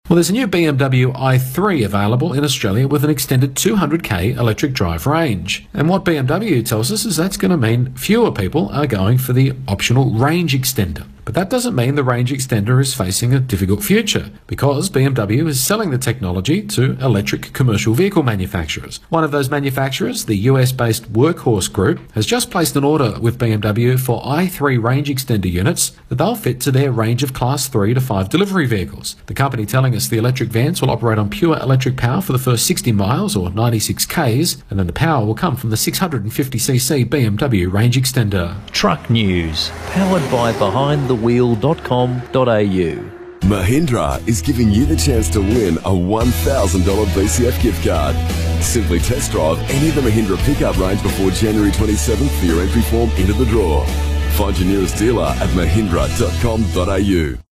Well, there's a new BMW i3 available in Australia with an extended 200k electric drive range. And what BMW tells us is that's going to mean fewer people are going for the optional range extender. But that doesn't mean the range extender is facing a difficult future, because BMW is selling the technology to electric commercial vehicle manufacturers. One of those manufacturers, the US-based Workhorse Group, has just placed an order with BMW for i3 range extender units that they'll fit to their range of Class 3 to 5 delivery vehicles. The company telling us the electric vans will operate on pure electric power for the first 60 miles or 96 Ks, and then the power will come from the 650cc BMW range extender. Truck News, powered by BehindTheWheel.com.au. Mahindra is giving you the chance to win a $1,000 BCF gift card. Simply test drive any of the Mahindra pickup range before January 27th for your entry form into the draw. Find your nearest dealer at mahindra.com.au.